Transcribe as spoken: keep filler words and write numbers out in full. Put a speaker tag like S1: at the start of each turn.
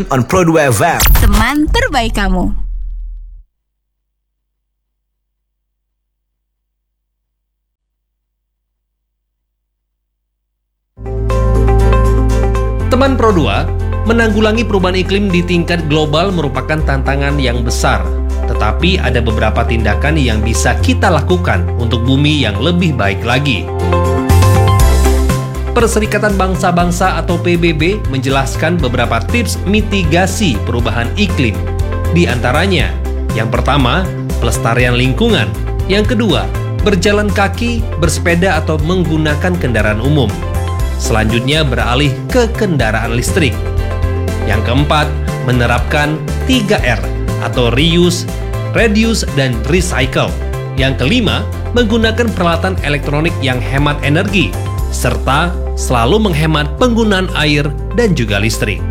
S1: on Pro dua F M.
S2: Teman terbaik kamu.
S3: Teman Pro dua, menanggulangi perubahan iklim di tingkat global merupakan tantangan yang besar. Tetapi ada beberapa tindakan yang bisa kita lakukan untuk bumi yang lebih baik lagi. Perserikatan Bangsa-Bangsa atau P B B menjelaskan beberapa tips mitigasi perubahan iklim. Di antaranya, yang pertama, pelestarian lingkungan. Yang kedua, berjalan kaki, bersepeda atau menggunakan kendaraan umum. Selanjutnya beralih ke kendaraan listrik. Yang keempat, menerapkan tiga R atau reuse, reduce, dan recycle. Yang kelima, menggunakan peralatan elektronik yang hemat energi, serta selalu menghemat penggunaan air dan juga listrik.